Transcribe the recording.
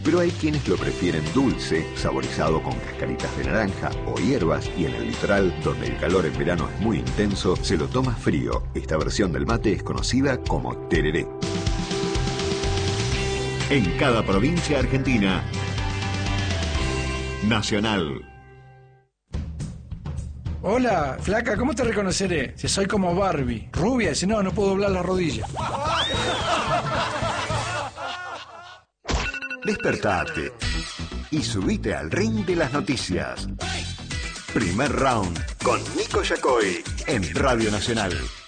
Pero hay quienes lo prefieren dulce, saborizado con cascaritas de naranja o hierbas, y en el litoral, donde el calor en verano es muy intenso, se lo toma frío. Esta versión del mate es conocida como tereré. En cada provincia argentina, Nacional. Hola, flaca, ¿cómo te reconoceré? Si soy como Barbie. Rubia, si no puedo doblar la rodilla. Despertate y subite al ring de las noticias. Primer round con Nico Yacoy en Radio Nacional.